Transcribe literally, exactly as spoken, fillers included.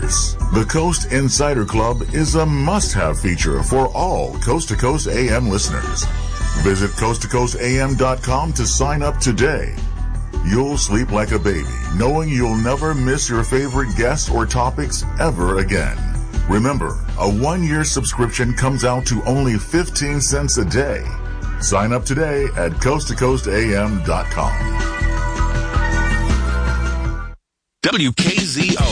This, the Coast Insider Club, is a must-have feature for all Coast to Coast A M listeners. Visit coast to coast a m dot com to sign up today. You'll sleep like a baby, knowing you'll never miss your favorite guests or topics ever again. Remember, a one-year subscription comes out to only fifteen cents a day. Sign up today at coast to coast a m dot com. W K Z O